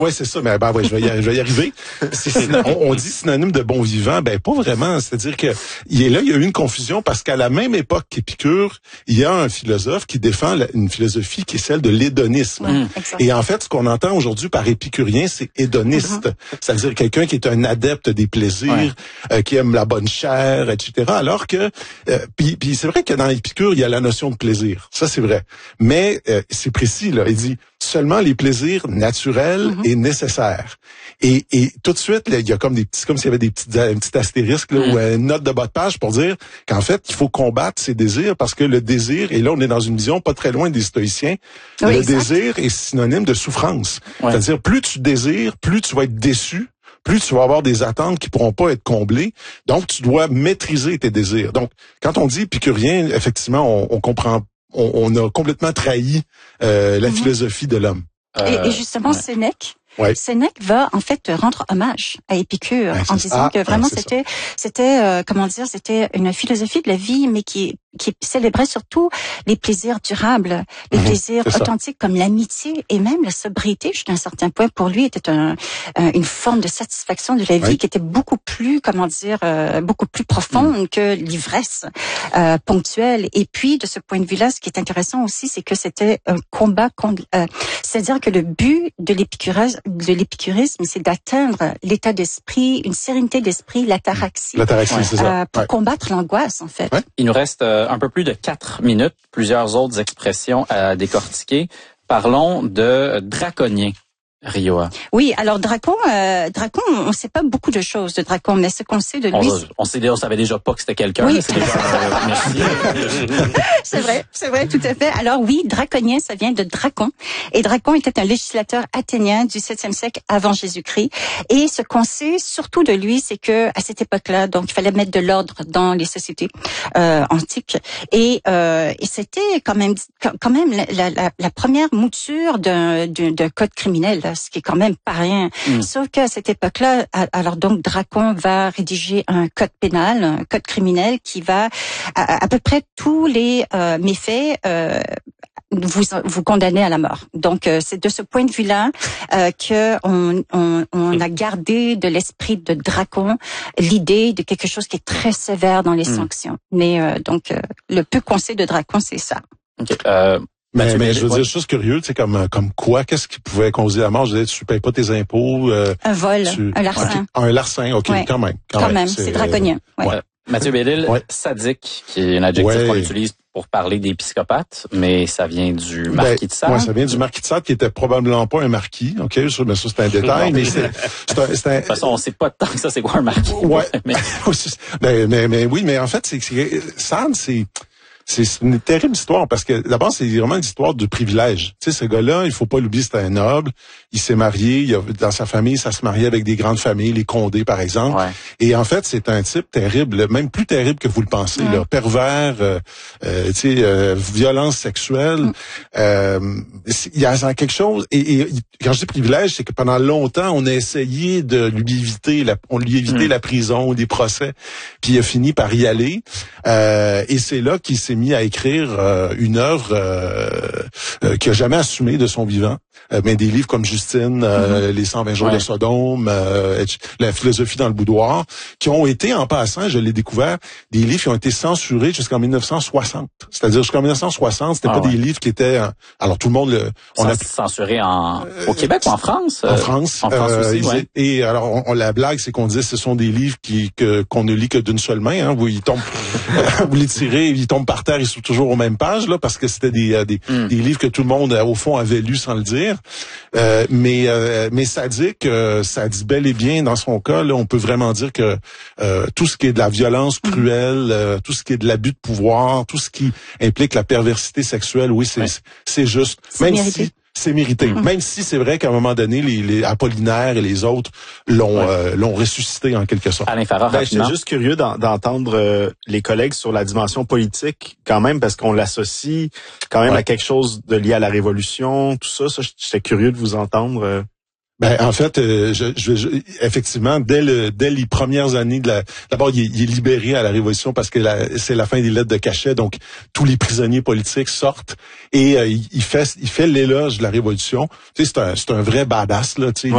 Ouais, c'est ça, mais ouais, je vais y arriver. On dit synonyme de bon vivant, pas vraiment. C'est-à-dire que il y a eu une confusion parce qu'à la même époque qu'Épicure, il y a un philosophe qui défend une philosophie qui est celle de l'hédonisme. Et en fait, ce qu'on entend aujourd'hui par épicurien, c'est hédoniste. C'est-à-dire quelqu'un qui est un adepte des plaisirs, qui aime la bonne chair, etc. Alors que, puis c'est vrai que dans Épicure, il y a la notion de plaisir. Ça, c'est vrai. Mais c'est précis, là. Il dit seulement les plaisirs naturels et nécessaires. Et tout de suite, là, il y a comme comme s'il y avait un petit astérisque là, ou une note de bas de page pour dire qu'en fait, il faut combattre ses désirs parce que le désir, et là on est dans une vision pas très loin des stoïciens, le désir est synonyme de souffrance. C'est-à-dire plus tu désires, plus tu vas être déçu, plus tu vas avoir des attentes qui pourront pas être comblées. Donc, tu dois maîtriser tes désirs. Donc, quand on dit épicurien, effectivement, on comprend, on a complètement trahi la philosophie de l'homme. Et justement, Sénèque Sénèque va en fait rendre hommage à Épicure en disant que vraiment c'était c'était une philosophie de la vie, mais qui célébrait surtout les plaisirs durables, les plaisirs authentiques comme l'amitié et même la sobriété jusqu'à un certain point. Pour lui, était une forme de satisfaction de la vie qui était beaucoup plus beaucoup plus profonde que l'ivresse ponctuelle. Et puis de ce point de vue-là, ce qui est intéressant aussi, c'est que c'était un combat contre, c'est-à-dire que le but de l'épicurisme, c'est d'atteindre l'état d'esprit, une sérénité d'esprit, l'ataraxie. L'ataraxie, c'est ça. Pour combattre l'angoisse, en fait. Il nous reste un peu plus de 4 minutes, plusieurs autres expressions à décortiquer. Parlons de draconien. Rioa. Oui, alors Dracon, on ne sait pas beaucoup de choses de Dracon, mais ce qu'on sait de lui... On savait déjà pas que c'était quelqu'un. Oui. C'est c'est vrai, tout à fait. Alors oui, draconien, ça vient de Dracon. Et Dracon était un législateur athénien du 7e siècle avant Jésus-Christ. Et ce qu'on sait surtout de lui, c'est que à cette époque-là, donc il fallait mettre de l'ordre dans les sociétés antiques. Et c'était quand même la première mouture d'un code criminel, ce qui est quand même pas rien. Sauf qu'à cette époque-là, alors donc Dracon va rédiger un code pénal, un code criminel qui va à peu près tous les méfaits vous condamner à la mort. Donc c'est de ce point de vue-là que on a gardé de l'esprit de Dracon l'idée de quelque chose qui est très sévère dans les sanctions. Mais donc le peu qu'on sait de Dracon, c'est ça. Okay. Mais je veux dire, juste curieux, tu sais, comme quoi, qu'est-ce qui pouvait causer la mort? Je veux dire, tu payes pas tes impôts. Un vol, un larcin. Un larcin, OK, quand même. Quand même, c'est draconien. Mathieu Bellil, sadique, qui est un adjectif qu'on utilise pour parler des psychopathes, mais ça vient du marquis de Sade. Oui, ça vient du marquis de Sade, qui était probablement pas un marquis, OK? Mais ça, c'est un détail, mais c'est de toute façon, on sait pas tant que ça, c'est quoi un marquis. Ouais. mais oui, mais en fait, Sade, c'est une terrible histoire parce que d'abord c'est vraiment une histoire de privilège. Tu sais, ce gars-là, il faut pas l'oublier, c'était un noble. Il s'est marié, dans sa famille, ça se mariait avec des grandes familles, les Condé par exemple. Ouais. Et en fait, c'est un type terrible, même plus terrible que vous le pensez. Là, pervers, violence sexuelle. Il y a quelque chose. Et quand je dis privilège, c'est que pendant longtemps, on a essayé de lui éviter la prison, des procès. Puis il a fini par y aller. Et c'est là qu'il s'est mis à écrire une œuvre qu'il a jamais assumée de son vivant. Mais des livres comme Justine, Les 120 jours de Sodome, La philosophie dans le boudoir, qui ont été, en passant, je l'ai découvert, des livres qui ont été censurés jusqu'en 1960. C'est-à-dire jusqu'en 1960, c'était pas des livres qui étaient... alors tout le monde... on a censuré au Québec ou en France? En France. En France aussi, Et alors, la blague, c'est qu'on disait ce sont des livres qu'on ne lit que d'une seule main. Hein, où ils tombent, vous les tirez, ils tombent par terre, ils sont toujours aux mêmes pages, là, parce que c'était des livres que tout le monde, au fond, avait lus sans le dire. Mais ça dit bel et bien dans son cas, là, on peut vraiment dire que tout ce qui est de la violence cruelle, tout ce qui est de l'abus de pouvoir, tout ce qui implique la perversité sexuelle, oui, c'est juste. Même si c'est mérité. Même si c'est vrai qu'à un moment donné, les Apollinaire et les autres l'ont ressuscité en quelque sorte. Alain Farrar, j'étais juste curieux d'entendre les collègues sur la dimension politique quand même, parce qu'on l'associe quand même à quelque chose de lié à la Révolution, tout ça. J'étais curieux de vous entendre. En fait, effectivement, dès les premières années d'abord, il est libéré à la Révolution parce que c'est la fin des lettres de cachet, donc tous les prisonniers politiques sortent et il fait l'éloge de la Révolution. Tu sais, c'est un vrai badass là, tu sais.